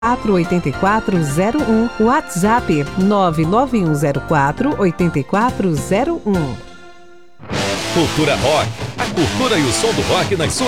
8401, WhatsApp 99104-8401. Cultura Rock, a cultura e o som do rock nas suas